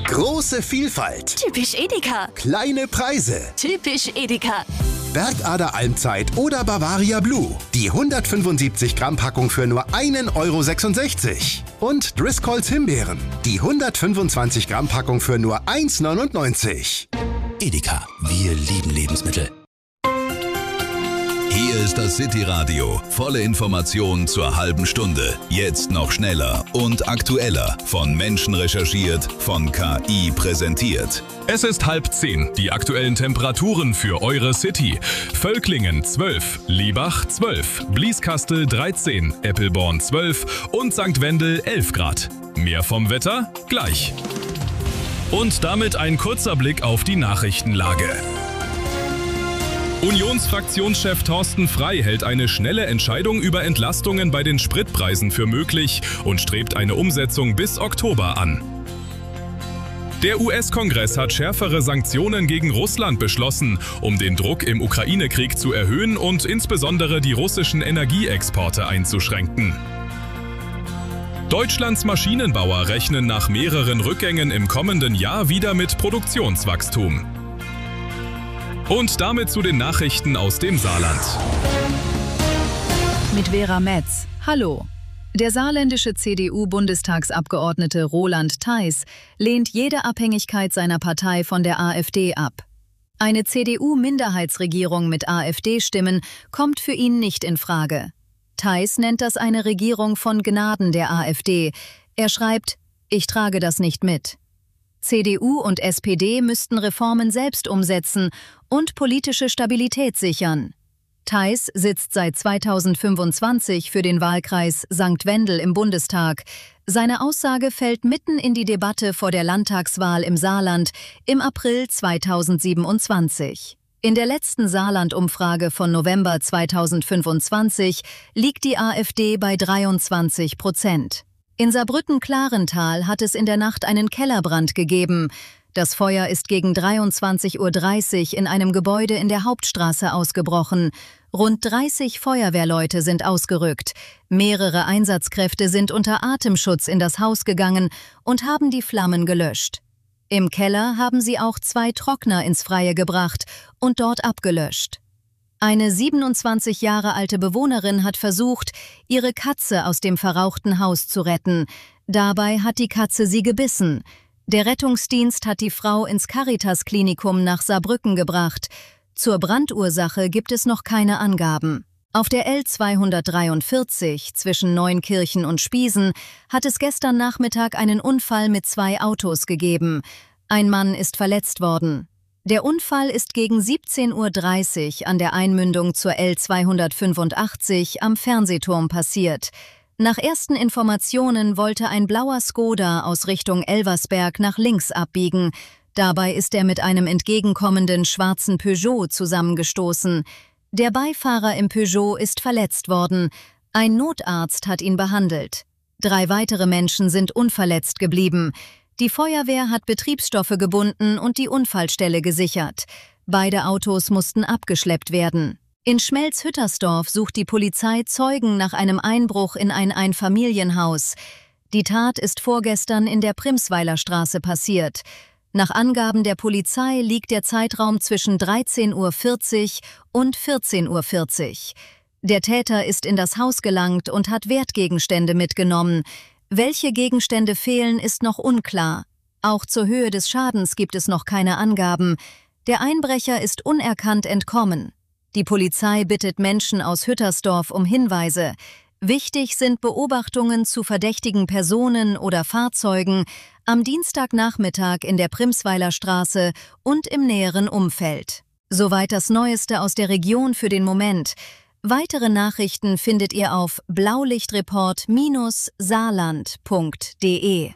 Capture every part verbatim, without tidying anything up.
Große Vielfalt. Typisch Edeka. Kleine Preise. Typisch Edeka. Bergader Almzeit oder Bavaria Blue. Die hundertfünfundsiebzig Gramm Packung für nur einen Euro sechsundsechzig. Und Driscolls Himbeeren. Die hundertfünfundzwanzig Gramm Packung für nur eins neunundneunzig. Edeka, wir lieben Lebensmittel. Hier ist das City-Radio. Volle Informationen zur halben Stunde. Jetzt noch schneller und aktueller. Von Menschen recherchiert, von K I präsentiert. Es ist halb zehn. Die aktuellen Temperaturen für eure City. Völklingen zwölf, Liebach zwölf, Blieskastel dreizehn, Eppelborn zwölf und Sankt Wendel elf Grad. Mehr vom Wetter gleich. Und damit ein kurzer Blick auf die Nachrichtenlage. Unionsfraktionschef Thorsten Frey hält eine schnelle Entscheidung über Entlastungen bei den Spritpreisen für möglich und strebt eine Umsetzung bis Oktober an. Der U S-Kongress hat schärfere Sanktionen gegen Russland beschlossen, um den Druck im Ukraine-Krieg zu erhöhen und insbesondere die russischen Energieexporte einzuschränken. Deutschlands Maschinenbauer rechnen nach mehreren Rückgängen im kommenden Jahr wieder mit Produktionswachstum. Und damit zu den Nachrichten aus dem Saarland. Mit Vera Metz. Hallo. Der saarländische C D U-Bundestagsabgeordnete Roland Theis lehnt jede Abhängigkeit seiner Partei von der AfD ab. Eine C D U-Minderheitsregierung mit AfD-Stimmen kommt für ihn nicht in Frage. Theis nennt das eine Regierung von Gnaden der AfD. Er schreibt, ich trage das nicht mit. C D U und S P D müssten Reformen selbst umsetzen und politische Stabilität sichern. Theis sitzt seit zweitausendfünfundzwanzig für den Wahlkreis Sankt Wendel im Bundestag. Seine Aussage fällt mitten in die Debatte vor der Landtagswahl im Saarland im April zweitausendsiebenundzwanzig. In der letzten Saarland-Umfrage von November zweitausendfünfundzwanzig liegt die AfD bei dreiundzwanzig Prozent. In Saarbrücken-Klarental hat es in der Nacht einen Kellerbrand gegeben. Das Feuer ist gegen dreiundzwanzig Uhr dreißig in einem Gebäude in der Hauptstraße ausgebrochen. Rund dreißig Feuerwehrleute sind ausgerückt. Mehrere Einsatzkräfte sind unter Atemschutz in das Haus gegangen und haben die Flammen gelöscht. Im Keller haben sie auch zwei Trockner ins Freie gebracht und dort abgelöscht. Eine siebenundzwanzig Jahre alte Bewohnerin hat versucht, ihre Katze aus dem verrauchten Haus zu retten. Dabei hat die Katze sie gebissen. Der Rettungsdienst hat die Frau ins Caritas-Klinikum nach Saarbrücken gebracht. Zur Brandursache gibt es noch keine Angaben. Auf der L zweihundertdreiundvierzig zwischen Neunkirchen und Spiesen hat es gestern Nachmittag einen Unfall mit zwei Autos gegeben. Ein Mann ist verletzt worden. Der Unfall ist gegen siebzehn Uhr dreißig an der Einmündung zur L zweihundertfünfundachtzig am Fernsehturm passiert. Nach ersten Informationen wollte ein blauer Skoda aus Richtung Elversberg nach links abbiegen. Dabei ist er mit einem entgegenkommenden schwarzen Peugeot zusammengestoßen. Der Beifahrer im Peugeot ist verletzt worden. Ein Notarzt hat ihn behandelt. Drei weitere Menschen sind unverletzt geblieben. Die Feuerwehr hat Betriebsstoffe gebunden und die Unfallstelle gesichert. Beide Autos mussten abgeschleppt werden. In Schmelz-Hüttersdorf sucht die Polizei Zeugen nach einem Einbruch in ein Einfamilienhaus. Die Tat ist vorgestern in der Primsweiler Straße passiert. Nach Angaben der Polizei liegt der Zeitraum zwischen dreizehn Uhr vierzig und vierzehn Uhr vierzig. Der Täter ist in das Haus gelangt und hat Wertgegenstände mitgenommen. Welche Gegenstände fehlen, ist noch unklar. Auch zur Höhe des Schadens gibt es noch keine Angaben. Der Einbrecher ist unerkannt entkommen. Die Polizei bittet Menschen aus Hüttersdorf um Hinweise. Wichtig sind Beobachtungen zu verdächtigen Personen oder Fahrzeugen am Dienstagnachmittag in der Primsweiler Straße und im näheren Umfeld. Soweit das Neueste aus der Region für den Moment. Weitere Nachrichten findet ihr auf blaulichtreport Bindestrich saarland Punkt de.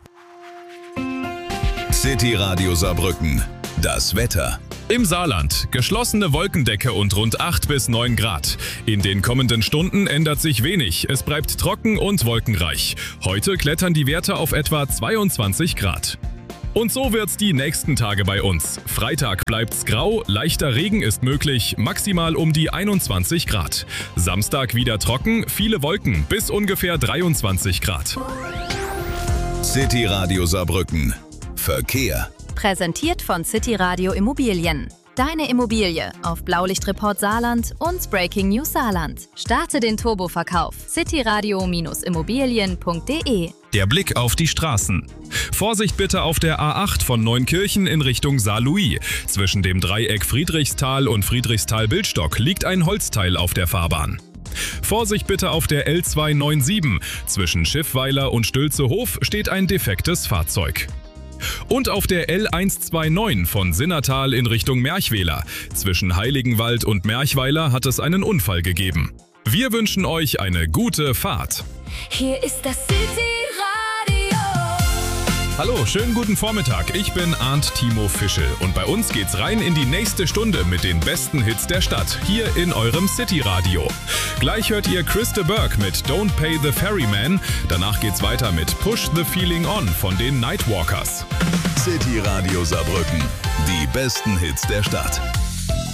City Radio Saarbrücken. Das Wetter. Im Saarland geschlossene Wolkendecke und rund acht bis neun Grad. In den kommenden Stunden ändert sich wenig. Es bleibt trocken und wolkenreich. Heute klettern die Werte auf etwa zweiundzwanzig Grad. Und so wird's die nächsten Tage bei uns. Freitag bleibt's grau, leichter Regen ist möglich, maximal um die einundzwanzig Grad. Samstag wieder trocken, viele Wolken, bis ungefähr dreiundzwanzig Grad. City Radio Saarbrücken. Verkehr. Präsentiert von City Radio Immobilien. Deine Immobilie auf Blaulichtreport Saarland und Breaking News Saarland. Starte den Turboverkauf. cityradio Immobilien punkt de. Der Blick auf die Straßen. Vorsicht bitte auf der A acht von Neunkirchen in Richtung Saarlouis. Zwischen dem Dreieck Friedrichsthal und Friedrichsthal-Bildstock liegt ein Holzteil auf der Fahrbahn. Vorsicht bitte auf der L zweihundertneunundneunzig. Zwischen Schiffweiler und Stülzehof steht ein defektes Fahrzeug. Und auf der L hundertneunundzwanzig von Sinnertal in Richtung Merchweiler. Zwischen Heiligenwald und Merchweiler hat es einen Unfall gegeben. Wir wünschen euch eine gute Fahrt. Hier ist das City Radio. Hallo, schönen guten Vormittag. Ich bin Arndt Timo Fischel und bei uns geht's rein in die nächste Stunde mit den besten Hits der Stadt, hier in eurem City Radio. Gleich hört ihr Chris de Burgh mit Don't Pay the Ferryman. Danach geht's weiter mit Push the Feeling On von den Nightwalkers. City Radio Saarbrücken. Die besten Hits der Stadt.